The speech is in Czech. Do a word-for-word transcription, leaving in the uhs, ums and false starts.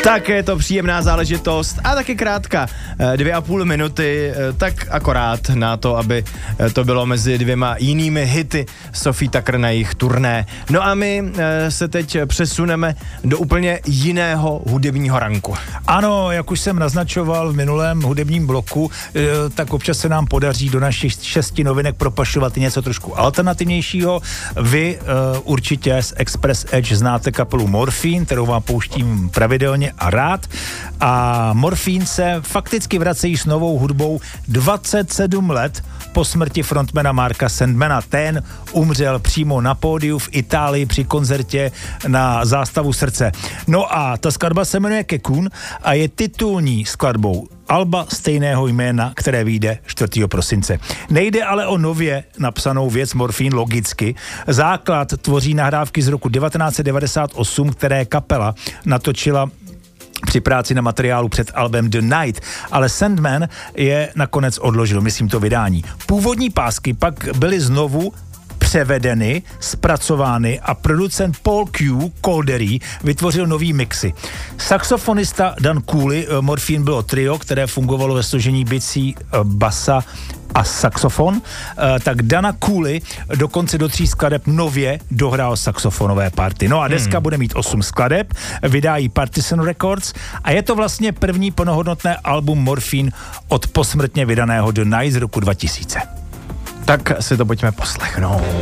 Tak je to příjemná záležitost a taky krátká. Dvě a půl minuty, tak akorát na to, aby to bylo mezi dvěma jinými hity Sophie Tucker na jejich turné. No a my se teď přesuneme do úplně jiného hudebního ranku. Ano, jak už jsem naznačoval v minulém hudebním bloku, tak občas se nám podaří do našich šesti novinek propašovat něco trošku alternativnějšího. Vy uh, určitě z Express Edge znáte kapelu Morphine, kterou vám pouštím pravidelně a rád. A Morphine se fakticky vracejí s novou hudbou dvacet sedm let po smrti frontmana Marka Sandmana. Ten umřel přímo na pódiu v Itálii při koncertě na Zástavu srdce. No a ta skladba se jmenuje Cocoon a je titulní skladbou alba stejného jména, které vyjde čtvrtého prosince. Nejde ale o nově napsanou věc Morphine logicky. Základ tvoří nahrávky z roku devatenáct set devadesát osm, které kapela natočila při práci na materiálu před albem The Night, ale Sandman je nakonec odložil, myslím to vydání. Původní pásky pak byly znovu převedeny, zpracovány a producent Paul Q. Caldery vytvořil nový mixy. Saxofonista Dan Cooley, Morphine bylo trio, které fungovalo ve složení bicí, basa a saxofon, tak Dana Cooley dokonce do tří skladeb nově dohrál saxofonové party. No a deska hmm. bude mít osm skladeb, vydá ji Partisan Records a je to vlastně první plnohodnotné album Morphine od posmrtně vydaného The Night z roku dva tisíce. Tak si to pojďme poslechnout.